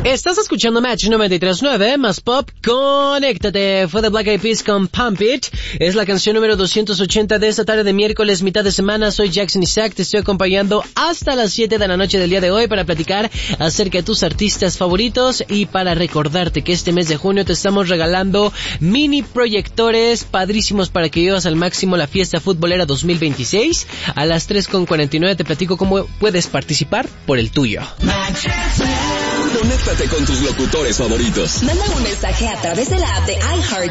Estás escuchando Match 93.9, más pop, conéctate. Fue de Black Eyed Peas con Pump It. Es la canción número 280 de esta tarde de miércoles, mitad de semana. Soy Jackson Isaac, te estoy acompañando hasta las 7 de la noche del día de hoy para platicar acerca de tus artistas favoritos y para recordarte que este mes de junio te estamos regalando mini proyectores padrísimos para que vivas al máximo la fiesta futbolera 2026. A las 3:49 te platico cómo puedes participar por el tuyo. Conéctate con tus locutores favoritos. Manda un mensaje a través de la app de iHeart